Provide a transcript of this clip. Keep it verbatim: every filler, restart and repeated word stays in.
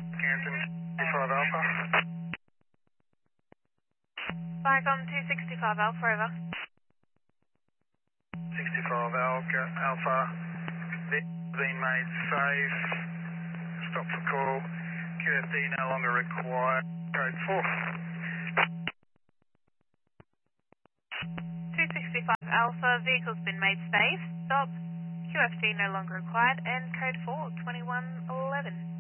Canton sixty-five Alpha. Vicom two sixty-five Alpha, over. sixty-five Alpha, Alpha. Been made safe. Stop for call. Q F D no longer required. Code four. two sixty-five Alpha, vehicle's been made safe. Stop. Q F D no longer required. And code four, twenty-one eleven.